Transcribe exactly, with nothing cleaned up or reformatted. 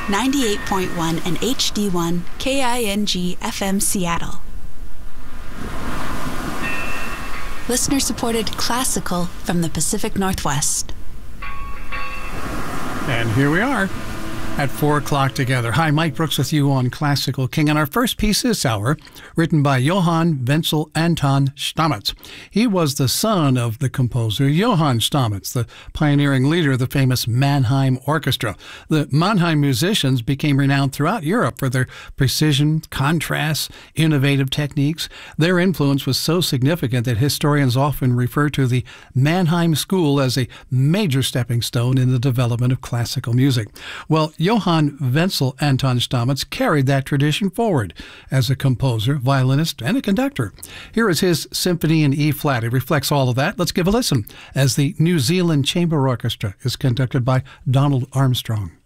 ninety-eight point one and H D one K I N G F M Seattle. Listener-supported classical from the Pacific Northwest. And here we are at four o'clock together. Hi, Mike Brooks with you on Classical King. And our first piece this hour, written by Johann Wenzel Anton Stamitz. He was the son of the composer Johann Stamitz, the pioneering leader of the famous Mannheim Orchestra. The Mannheim musicians became renowned throughout Europe for their precision, contrasts, innovative techniques. Their influence was so significant that historians often refer to the Mannheim School as a major stepping stone in the development of classical music. Well, Johann Wenzel Anton Stamitz carried that tradition forward as a composer, violinist, and a conductor. Here is his symphony in E-flat. It reflects all of that. Let's give a listen as the New Zealand Chamber Orchestra is conducted by Donald Armstrong.